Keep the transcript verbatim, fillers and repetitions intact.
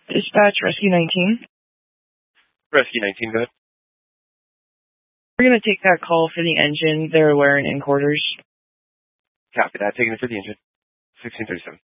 Dispatch, Rescue nineteen. Rescue nineteen, go ahead. We're going to take that call for the engine. They're wearing in quarters. Copy that. Taking it for the engine. sixteen thirty-seven.